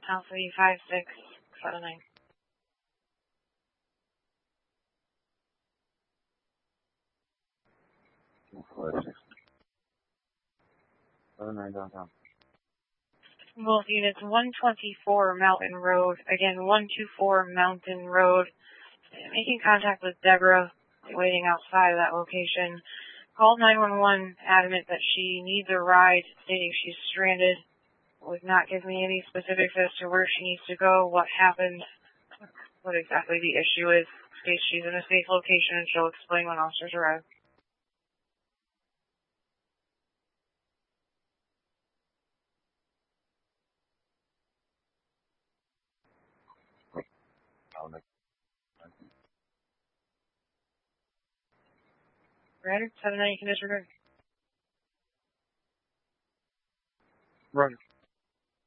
Alpha 5679. downtown. Both units, 124 Mountain Road. Again, 124 Mountain Road. Making contact with Deborah, waiting outside of that location. Called 911, adamant that she needs a ride, stating she's stranded. Would not give me any specifics as to where she needs to go, what happened, what exactly the issue is. States she's in a safe location and she'll explain when officers arrive. Roger, 79, you can disregard. Roger.